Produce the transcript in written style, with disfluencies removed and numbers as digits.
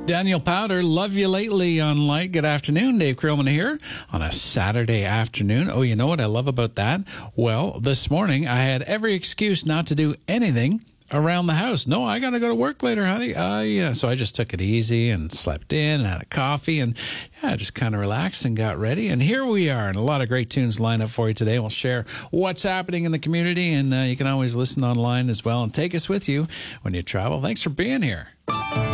Daniel Powder, love you lately on Light. Good afternoon. Dave Krillman here on a Saturday afternoon. Oh, you know what I love about that? Well, this morning I had every excuse not to do anything around the house. No, I got to go to work later, honey. Yeah. So I just took it easy and slept in and had a coffee and just kind of relaxed and got ready. And here we are, and a lot of great tunes lined up for you today. We'll share what's happening in the community, and you can always listen online as well and take us with you when you travel. Thanks for being here.